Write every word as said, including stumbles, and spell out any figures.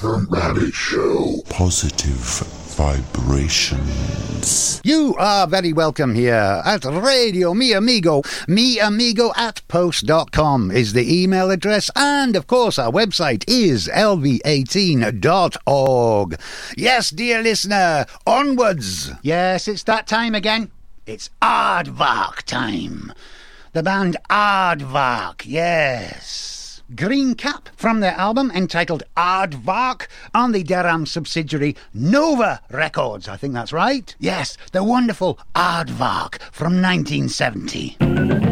Reverend Rabbit Show. Positive vibrations. You are very welcome here at Radio Mi Amigo. Mi Amigo at post dot com is the email address, and of course our website is L V eighteen dot org. Yes, dear listener, onwards. Yes, it's that time again. It's Aardvark time. The band Aardvark, yes. Green Cap from their album entitled Aardvark on the Deram subsidiary Nova Records. I think that's right. Yes, the wonderful Aardvark from nineteen seventy.